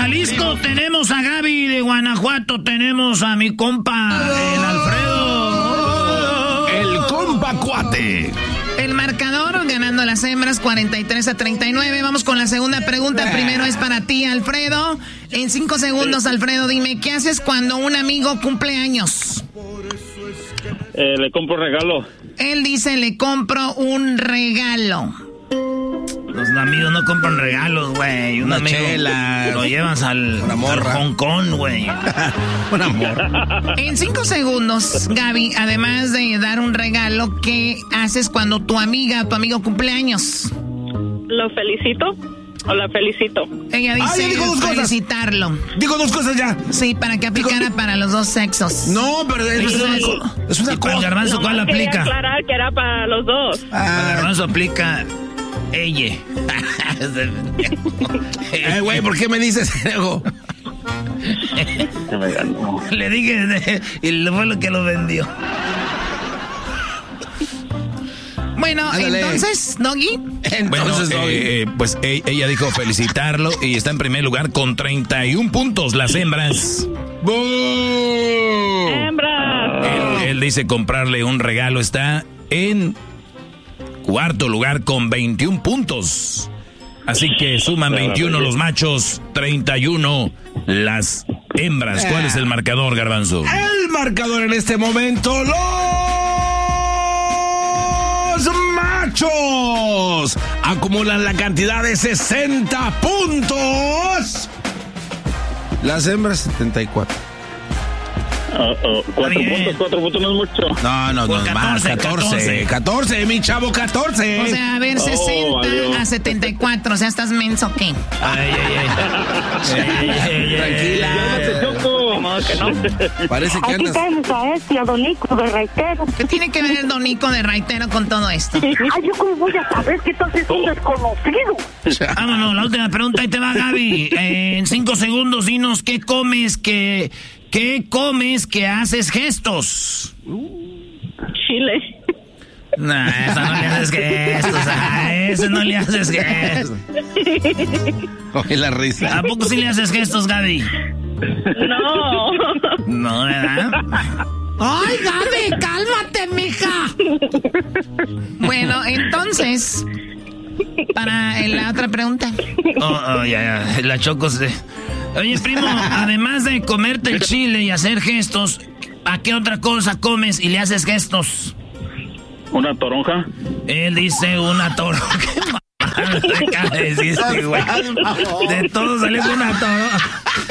Jalisco tenemos a Gaby, de Guanajuato tenemos a mi compa, el Alfredo. El compa cuate. El marcador ganando las hembras 43-39. Vamos con la segunda pregunta. Primero es para ti, Alfredo. En 5 segundos, Alfredo, dime, ¿qué haces cuando un amigo cumple años? Le compro un regalo. Él dice, le compro un regalo. Los amigos no compran regalos, güey. Una amigo chela. lo llevas al Hong Kong, güey. Una morra. En 5 segundos, Gaby, además de dar un regalo, ¿qué haces cuando tu amiga o tu amigo cumple años? ¿Lo felicito o la felicito? Ella dice dijo 2 cosas. felicitarlo. Digo 2 cosas ya. Sí, para que aplicara para los 2 sexos. No, pero es una Para el cosa. Garbanzo, ¿cuál Nomás quería aplica? aclarar que era para los dos. Para el Garbanzo aplica ella. Güey, ¿por qué me dices algo? Que me ganó. Le dije y fue lo que lo vendió. Bueno, Ándale. entonces, Doggy. Entonces, pues ella dijo felicitarlo y está en primer lugar con 31 puntos las hembras. ¡Hembras! Él dice comprarle un regalo, está en cuarto lugar con 21 puntos. Así que suman 21 los machos, 31 las hembras. ¿Cuál es el marcador, Garbanzo? el marcador en este momento, los machos acumulan la cantidad de 60 puntos. Las hembras 74. 4 puntos no es mucho. No, Por más 14, mi chavo, 14. O sea, a ver, 60 a 74. O sea, ¿estás menso qué? Tranquila. Parece que Aquí andas. tenemos a a Don Nico de Raitero. ¿Qué tiene que ver el Donico de Raitero con todo esto? Ay, yo cómo voy a saber que estás es un desconocido. Vámonos, la última pregunta, ahí te va, Gaby. En 5 segundos, dinos qué comes que haces gestos. Chile. Nah, esa no le haces gestos, a ese no le haces gestos. Oye, la risa. ¿A poco sí le haces gestos, Gaby? No. No, ¿verdad? ¡Ay, Gaby, cálmate, mija! Bueno, entonces, para la otra pregunta. Ya, la Choco se... Oye, primo, además de comerte el chile y hacer gestos, ¿a qué otra cosa comes y le haces gestos? ¿Una toronja? Él dice una toronja. ¿Qué mal acaba de decir este güey? De todo salió con una toronja.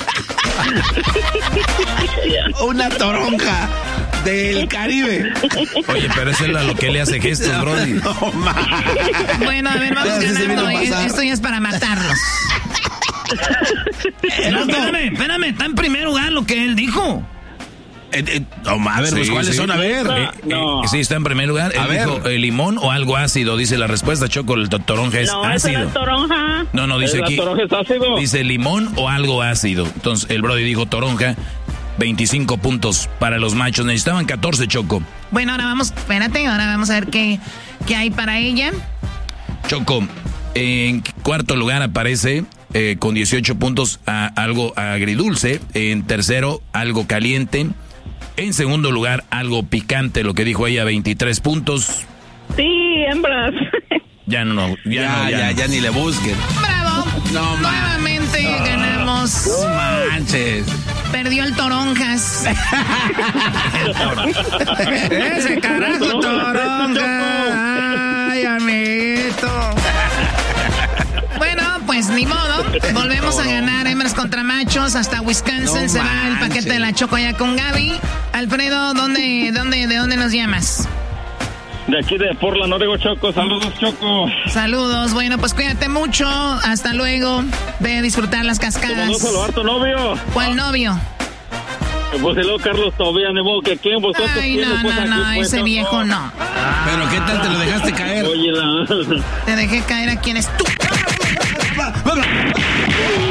Una toronja del Caribe. Oye, pero eso es a lo que le hace gestos, brody. No, Bueno, a ver, vamos Ya, sí se ganando. vino a pasar. Esto ya es para matarlos. No, espérame, está en primer lugar lo que él dijo. A ver, pues, ¿cuáles son? A ver. No. Sí, está en primer lugar. A Él ver. dijo limón o algo ácido, dice la respuesta. Choco, el toronja es No, esa ácido. era toronja. No, dice ¿La aquí. toronja es ácido? Dice limón o algo ácido. Entonces, el brody dijo toronja. 25 puntos para los machos. Necesitaban 14, Choco. Bueno, ahora vamos a ver qué hay para ella. Choco, en cuarto lugar aparece con 18 puntos algo agridulce. En tercero, algo caliente. En segundo lugar, algo picante, lo que dijo ella, 23 puntos. Sí, hembras. Ya no. Ya ni le busquen. ¡Bravo! No, Nuevamente ganamos. No manches. Perdió el Toronjas. Ese carajo toronja. Ay, amiguito. Bueno, pues ni modo. Volvemos a ganar hembras contra machos. Hasta Wisconsin No se va el manches. paquete de la Choco ya con Gaby. Alfredo, ¿de dónde nos llamas? De aquí de Portland, Oregon, Choco. Saludos, Choco. Saludos. Bueno, pues cuídate mucho. Hasta luego. Ve a disfrutar las Te mandó cascadas. saludar tu novio. ¿Cuál novio? Pues el Carlos todavía, ni modo que quién vosotros. Ay, quién, no, pues, no, aquí, no, pues, ese viejo no. Pero ¿qué tal te lo dejaste caer? Oye, Te dejé caer a quien es tú.